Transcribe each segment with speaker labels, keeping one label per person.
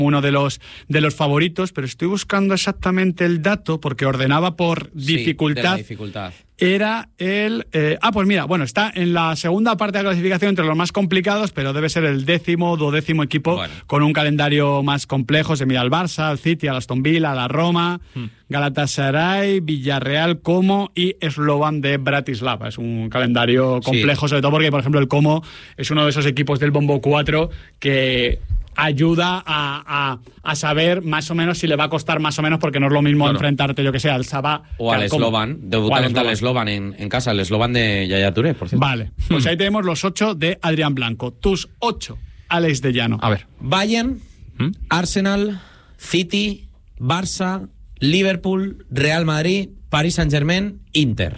Speaker 1: uno de los favoritos, pero estoy buscando exactamente el dato porque ordenaba por dificultad.
Speaker 2: Sí, de la dificultad.
Speaker 1: Era el... pues mira, bueno, está en la segunda parte de la clasificación entre los más complicados, pero debe ser el 10º, 12º equipo con un calendario más complejo. Se mira al Barça, al City, al Aston Villa, a la Roma, Galatasaray, Villarreal, Como y Slovan de Bratislava. Es un calendario complejo, sobre todo porque, por ejemplo, el Como es uno de esos equipos del Bombo 4 que ayuda a saber más o menos si le va a costar más o menos, porque no es lo mismo enfrentarte, yo que sé, al Sabah
Speaker 2: o al Slovan. Debuta contra el Slovan en casa, el Slovan de Yaya Touré, por cierto.
Speaker 1: Vale, pues ahí tenemos los 8 de Adrián Blanco. Tus 8, Alex de Llano.
Speaker 3: A ver.
Speaker 2: Bayern, Arsenal, City, Barça, Liverpool, Real Madrid, Paris Saint-Germain, Inter.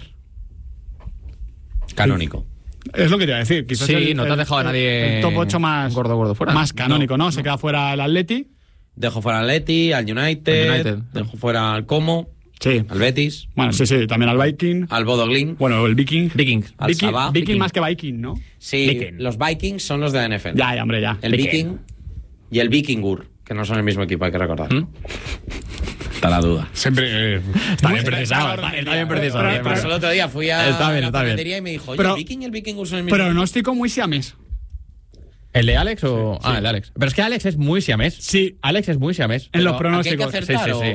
Speaker 2: Canónico.
Speaker 1: Es lo que te iba a decir. Quizás
Speaker 3: no te has dejado a nadie.
Speaker 1: El top 8 más
Speaker 3: gordo fuera.
Speaker 1: Más canónico, ¿no? Se queda fuera el Atleti.
Speaker 2: Dejo fuera al Atleti, al United. Dejo fuera al Como.
Speaker 1: Sí.
Speaker 2: Al Betis.
Speaker 1: Bueno, sí, también al Viking.
Speaker 2: Al Bodo Glimt.
Speaker 1: Bueno, el Viking.
Speaker 2: Al Sabah.
Speaker 1: Viking más que Viking, ¿no?
Speaker 2: Sí,
Speaker 3: Viking.
Speaker 2: Los Vikings son los de la NFL.
Speaker 1: Ya, hombre, ya.
Speaker 2: El Viking y el Vikingur, que no son el mismo equipo, hay que recordar. Está la duda.
Speaker 4: Siempre...
Speaker 3: Está bien precisado. Está bien precisado.
Speaker 2: Pero el otro día fui a la cafetería y me dijo, oye,
Speaker 1: pero,
Speaker 2: el Viking y el Vikingur son el mismo.
Speaker 1: Pronóstico muy siamés.
Speaker 3: ¿El de Alex o...? Sí. El de Alex. Pero es que Alex es muy siamés.
Speaker 1: Sí.
Speaker 3: Alex es muy siamés.
Speaker 1: En los pronósticos.
Speaker 2: ¿Hay que acertar
Speaker 3: sí.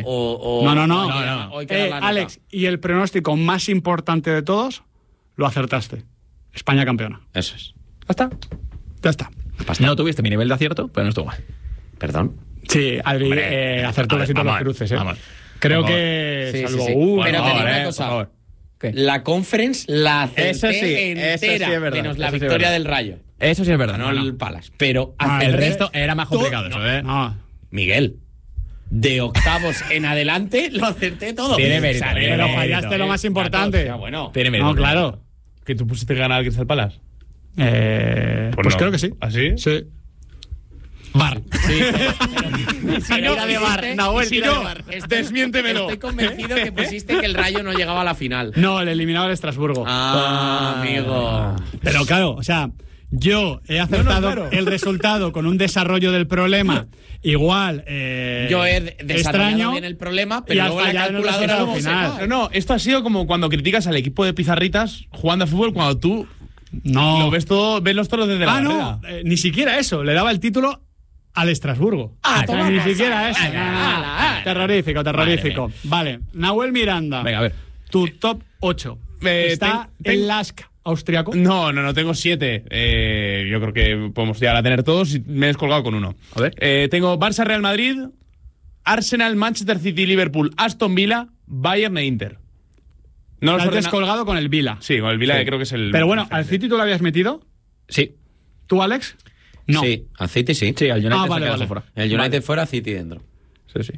Speaker 1: No. Alex, y el pronóstico más importante de todos, lo acertaste. España campeona.
Speaker 2: Eso es.
Speaker 1: Ya está.
Speaker 3: No tuviste mi nivel de acierto, pero no estuvo mal.
Speaker 2: Perdón.
Speaker 1: Sí, Adri acertó casi todos los cruces. Creo que...
Speaker 2: Sí.
Speaker 1: Pero
Speaker 2: te digo una cosa.
Speaker 3: Por favor. ¿Qué?
Speaker 2: La Conference la acerté entera,
Speaker 3: eso sí es verdad,
Speaker 2: menos la
Speaker 3: eso sí
Speaker 2: victoria
Speaker 3: es
Speaker 2: del Rayo.
Speaker 3: Eso sí es verdad.
Speaker 2: No el Palace. Pero
Speaker 3: el resto era más complicado eso, ¿eh?
Speaker 1: No.
Speaker 2: Miguel, de octavos en adelante lo acerté todo.
Speaker 3: Tiene mérito.
Speaker 1: Pero fallaste lo más importante.
Speaker 2: Ya, bueno.
Speaker 3: Tiene mérito.
Speaker 1: No, claro.
Speaker 4: ¿Que tú pusiste que ganar al Crystal Palace?
Speaker 1: Pues
Speaker 4: no.
Speaker 1: creo que sí.
Speaker 4: ¿Ah, sí?
Speaker 1: Sí.
Speaker 3: Bar.
Speaker 2: Sí,
Speaker 1: Pero
Speaker 2: era de bar.
Speaker 1: Nahuel,
Speaker 2: Si
Speaker 1: tira
Speaker 2: no,
Speaker 1: de bar.
Speaker 2: desmiéntemelo. Estoy convencido que pusiste que el Rayo no llegaba a la final.
Speaker 1: No, el eliminado de Estrasburgo.
Speaker 2: Amigo.
Speaker 1: Pero claro, o sea, yo he acertado el resultado con un desarrollo del problema igual
Speaker 2: yo he desarrollado
Speaker 1: extraño
Speaker 2: bien el problema,
Speaker 1: y
Speaker 2: pero
Speaker 1: has
Speaker 2: luego la
Speaker 1: fallado en el
Speaker 2: calculadora
Speaker 1: resultado
Speaker 2: no
Speaker 1: final.
Speaker 4: No, esto ha sido como cuando criticas al equipo de pizarritas jugando a fútbol cuando tú
Speaker 1: No.
Speaker 4: lo ves todo, ves los toros desde la
Speaker 1: no,
Speaker 4: barrera.
Speaker 1: ni siquiera eso. Le daba el título al Estrasburgo.
Speaker 2: Toma
Speaker 1: ni
Speaker 2: por
Speaker 1: siquiera
Speaker 2: saco.
Speaker 1: eso. Terrorífico. Vale, Nahuel Miranda.
Speaker 3: Venga, a ver.
Speaker 1: Tu top 8. ¿Está el Lask austriaco?
Speaker 4: No, tengo 7. Yo creo que podemos llegar a tener todos y me he descolgado con uno.
Speaker 3: A ver.
Speaker 4: Tengo Barça, Real Madrid, Arsenal, Manchester City, Liverpool, Aston Villa, Bayern e Inter. No los
Speaker 1: Has
Speaker 4: ordena...
Speaker 1: descolgado con el Vila.
Speaker 4: Sí, con el Villa creo que es el...
Speaker 1: Pero bueno, ¿al City tú lo habías metido?
Speaker 3: Sí.
Speaker 1: ¿Tú, Alex? No.
Speaker 2: Sí, al City sí.
Speaker 3: Sí, al United
Speaker 1: vale,
Speaker 3: se queda
Speaker 1: vale.
Speaker 3: fuera.
Speaker 2: El United fuera, City dentro.
Speaker 3: Sí.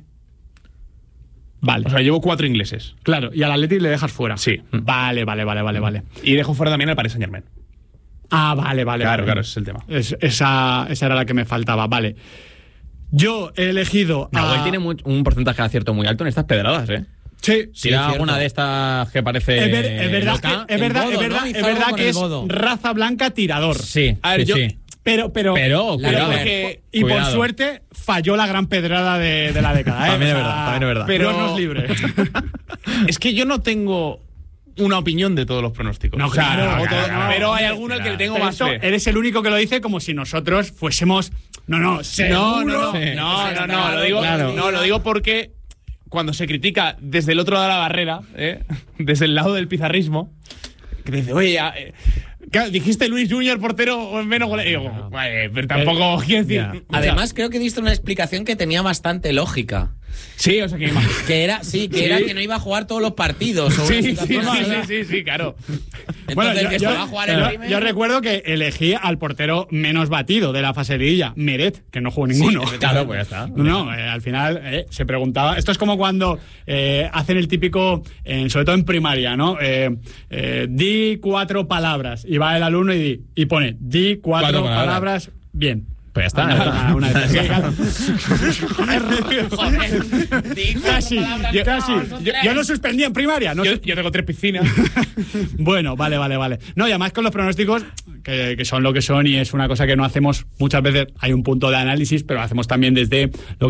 Speaker 1: Vale.
Speaker 4: O sea, llevo 4 ingleses.
Speaker 1: Claro, y al Atleti le dejas fuera.
Speaker 4: Sí.
Speaker 1: Vale.
Speaker 4: Y dejo fuera también al Paris Saint-Germain.
Speaker 1: Vale.
Speaker 4: Claro, ese es el tema.
Speaker 1: Esa era la que me faltaba, vale. Yo he elegido
Speaker 3: Nahuel tiene un porcentaje de acierto muy alto en estas pedradas, ¿eh?
Speaker 1: Sí.
Speaker 3: Si da alguna de estas que parece
Speaker 1: Es verdad
Speaker 3: loca,
Speaker 1: que, es verdad que es
Speaker 2: Bodo.
Speaker 1: raza blanca tirador.
Speaker 3: Sí,
Speaker 4: A ver,
Speaker 3: sí.
Speaker 1: Pero
Speaker 3: cuidado.
Speaker 1: y por
Speaker 3: Cuidado.
Speaker 1: suerte falló la gran pedrada de la década.
Speaker 3: También es verdad.
Speaker 4: Pero-
Speaker 1: Dios nos libre.
Speaker 4: Es que yo no tengo una opinión de todos los pronósticos.
Speaker 1: No, claro,
Speaker 4: pero hay alguno al que le tengo
Speaker 1: Pero
Speaker 4: más
Speaker 1: esto,
Speaker 4: fe.
Speaker 1: eres el único que lo dice como si nosotros fuésemos... No, seguro.
Speaker 4: Lo digo porque cuando se critica desde el otro lado de la barrera, desde el lado del pizarrismo, que dice, oye, claro, dijiste Luis Junior portero menos goleador. Vale, pero tampoco quiero decir.
Speaker 1: Ya.
Speaker 2: Además, creo que diste una explicación que tenía bastante lógica.
Speaker 4: Sí, o sea que
Speaker 2: Que era que no iba a jugar todos los partidos. O una situación así.
Speaker 4: sí, claro.
Speaker 2: Entonces, que se va a jugar el primero.
Speaker 1: yo recuerdo que elegí al portero menos batido de la fase de liguilla, Meret, que no jugó ninguno.
Speaker 3: Claro, pues ya está.
Speaker 1: No, al final se preguntaba. Esto es como cuando hacen el típico, sobre todo en primaria, ¿no? Di 4 palabras y va el alumno y pone di 4 palabras bien.
Speaker 3: Pues ya está.
Speaker 1: Una vez. Casi. Yo no suspendí en primaria. No
Speaker 4: yo tengo 3 piscinas.
Speaker 1: Bueno, vale. No, y además con los pronósticos, que son lo que son, y es una cosa que no hacemos muchas veces. Hay un punto de análisis, pero lo hacemos también desde lo